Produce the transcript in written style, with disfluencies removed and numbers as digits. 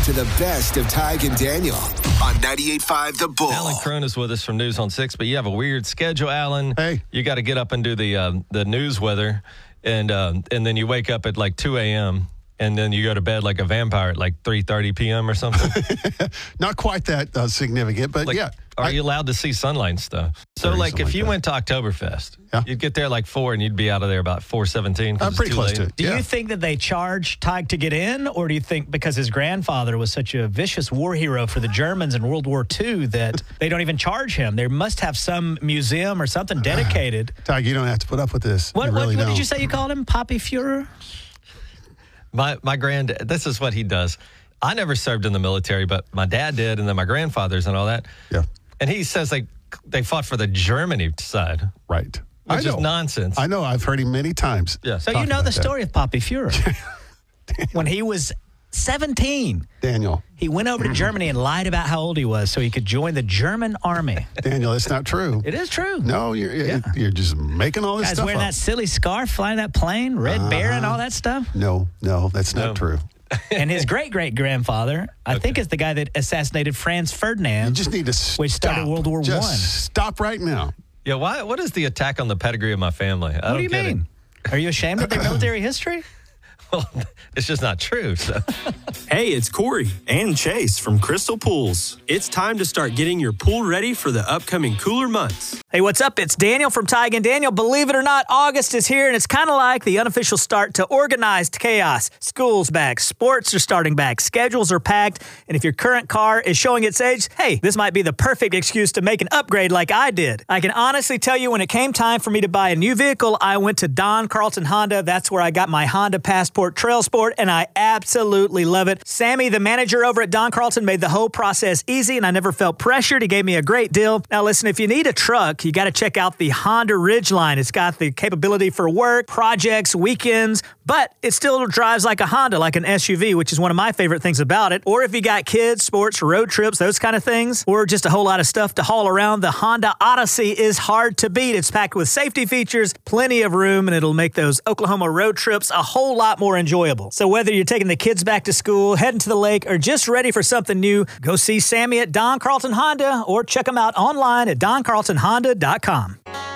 to the best of Tig and Daniel on 98.5 The Bull. Alan Crone is with us from News on 6, but you have a weird schedule, Alan. Hey. You got to get up and do the news weather, and then you wake up at like 2 a.m., and then you go to bed like a vampire at like 3:30 p.m. or something. Not quite that significant, but yeah. Are you allowed to see sunlight and stuff? So, like, if you went to Oktoberfest, you'd get there like 4 and you'd be out of there about 4:17. I'm pretty close to it. Do you think that they charge Tig to get in, or do you think because his grandfather was such a vicious war hero for the Germans in World War II that they don't even charge him? They must have some museum or something dedicated. Tig, you don't have to put up with this. What really did you say you called him? Poppy Fuhrer? My granddad, this is what he does. I never served in the military, but my dad did, and then my grandfathers and all that. Yeah. And he says they fought for the Germany side. Right. Which is nonsense. I know. I've heard him many times. Yeah. So you know the story of Poppy Fuhrer. When he was 17, Daniel. he went over to Germany and lied about how old he was so he could join the German army. Daniel, that's not true. It is true. No, you're just making all this Guys stuff wearing up. that silly scarf, flying that plane, Red Bear and all that stuff. No, that's not true. And his great-great-grandfather, I think, is the guy that assassinated Franz Ferdinand. You just need to stop. Which started World War I. Just stop right now. Yeah, why? What is the attack on the pedigree of my family? I What do you mean? Are you ashamed of their military history? Well, it's just not true. So. Hey, it's Corey and Chase from Crystal Pools. It's time to start getting your pool ready for the upcoming cooler months. Hey, what's up? It's Daniel from Tig and Daniel. Believe it or not, August is here, and it's kind of like the unofficial start to organized chaos. School's back, sports are starting back, schedules are packed, and if your current car is showing its age, hey, this might be the perfect excuse to make an upgrade like I did. I can honestly tell you when it came time for me to buy a new vehicle, I went to Don Carlton Honda. That's where I got my Honda Passport Trail Sport, and I absolutely love it. Sammy, the manager over at Don Carlton, made the whole process easy, and I never felt pressured. He gave me a great deal. Now, listen, if you need a truck, you got to check out the Honda Ridgeline. It's got the capability for work, projects, weekends, but it still drives like a Honda, like an SUV, which is one of my favorite things about it. Or if you got kids, sports, road trips, those kind of things, or just a whole lot of stuff to haul around, the Honda Odyssey is hard to beat. It's packed with safety features, plenty of room, and it'll make those Oklahoma road trips a whole lot more enjoyable. So whether you're taking the kids back to school, heading to the lake, or just ready for something new, go see Sammy at Don Carlton Honda or check them out online at doncarltonhonda.com.